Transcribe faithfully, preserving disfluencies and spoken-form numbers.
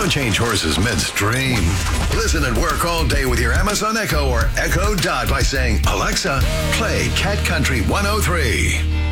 Don't change horses midstream. Listen and work all day with your Amazon Echo or Echo Dot by saying, Alexa, play Cat Country one oh three.